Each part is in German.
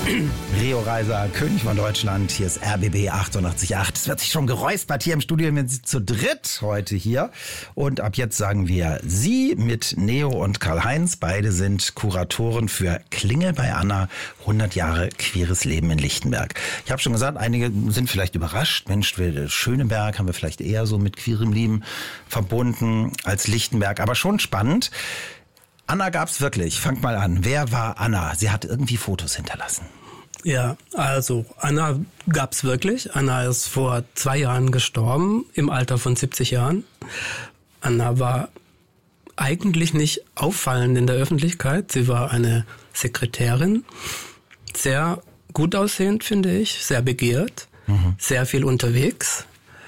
Rio Reiser, König von Deutschland, hier ist RBB 88.8. Es wird sich schon geräuspert hier im Studio, wir sind zu dritt heute hier. Und ab jetzt sagen wir Sie mit Neo und Karl-Heinz. Beide sind Kuratoren für Klingel bei Anna, 100 Jahre queeres Leben in Lichtenberg. Ich habe schon gesagt, einige sind vielleicht überrascht. Mensch, Schöneberg haben wir vielleicht eher so mit queerem Leben verbunden als Lichtenberg, aber schon spannend. Anna gab's wirklich. Fangt mal an. Wer war Anna? Sie hat irgendwie Fotos hinterlassen. Ja, also Anna gab's wirklich. Anna ist vor 2 Jahren gestorben, im Alter von 70 Jahren. Anna war eigentlich nicht auffallend in der Öffentlichkeit. Sie war eine Sekretärin, sehr gut aussehend, finde ich, sehr begehrt, sehr viel unterwegs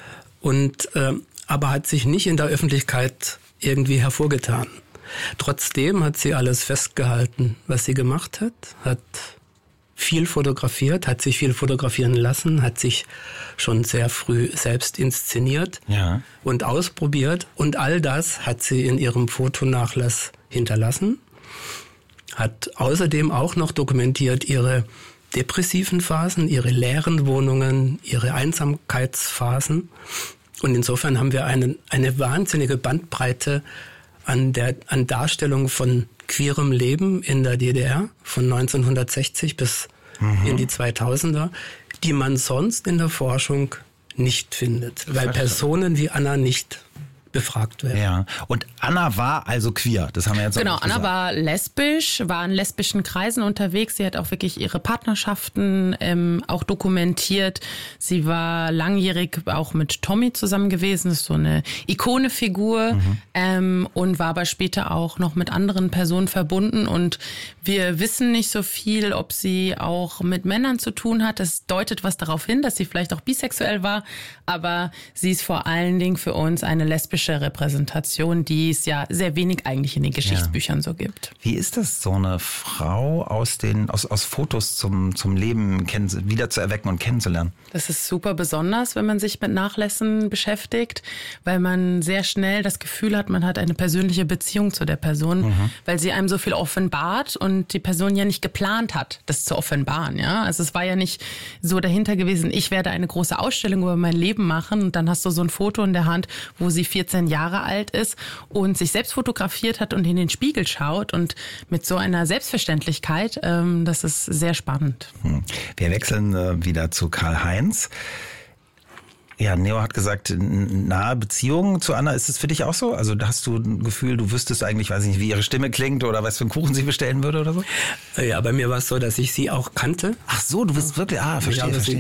und aber hat sich nicht in der Öffentlichkeit irgendwie hervorgetan. Trotzdem hat sie alles festgehalten, was sie gemacht hat viel fotografiert, hat sich viel fotografieren lassen, hat sich schon sehr früh selbst inszeniert und ausprobiert. Und all das hat sie in ihrem Fotonachlass hinterlassen, hat außerdem auch noch dokumentiert ihre depressiven Phasen, ihre leeren Wohnungen, ihre Einsamkeitsphasen. Und insofern haben wir eine wahnsinnige Bandbreite an Darstellung von queerem Leben in der DDR von 1960 bis in die 2000er, die man sonst in der Forschung nicht findet, weil Personen wie Anna nicht befragt werden. Ja, und Anna war also queer, das haben wir jetzt Genau, Anna war lesbisch, war in lesbischen Kreisen unterwegs. Sie hat auch wirklich ihre Partnerschaften auch dokumentiert. Sie war langjährig auch mit Tommy zusammen gewesen, das ist so eine Ikonefigur, und war aber später auch noch mit anderen Personen verbunden. Und wir wissen nicht so viel, ob sie auch mit Männern zu tun hat. Das deutet was darauf hin, dass sie vielleicht auch bisexuell war, aber sie ist vor allen Dingen für uns eine lesbische Repräsentation, die es ja sehr wenig eigentlich in den Geschichtsbüchern so gibt. Wie ist das, so eine Frau aus Fotos zum Leben wieder zu erwecken und kennenzulernen? Das ist super besonders, wenn man sich mit Nachlässen beschäftigt, weil man sehr schnell das Gefühl hat, man hat eine persönliche Beziehung zu der Person, weil sie einem so viel offenbart und die Person ja nicht geplant hat, das zu offenbaren. Ja? Also es war ja nicht so dahinter gewesen, ich werde eine große Ausstellung über mein Leben machen und dann hast du so ein Foto in der Hand, wo sie 14 Jahre alt ist und sich selbst fotografiert hat und in den Spiegel schaut und mit so einer Selbstverständlichkeit, das ist sehr spannend. Wir wechseln wieder zu Karl-Heinz. Ja, Neo hat gesagt, nahe Beziehung zu Anna, ist es für dich auch so? Also hast du ein Gefühl, du wüsstest eigentlich, weiß nicht, wie ihre Stimme klingt oder was für einen Kuchen sie bestellen würde oder so? Ja, bei mir war es so, dass ich sie auch kannte. Ach so, du bist wirklich, verstehe.